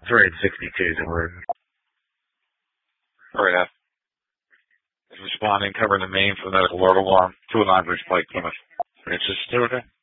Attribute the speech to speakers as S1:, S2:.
S1: 362 is a word.
S2: All right, is responding, covering the main for the medical alert alarm. 209 Bridge Pike, Plymouth. 362, okay?